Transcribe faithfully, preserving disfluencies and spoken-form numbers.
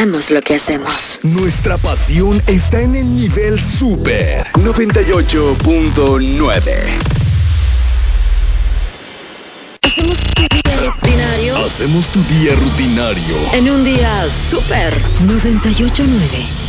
Amamos lo que hacemos. Nuestra pasión está en el nivel super noventa y ocho punto nueve. Hacemos tu día rutinario Hacemos tu día rutinario en un día super. noventa y ocho punto nueve.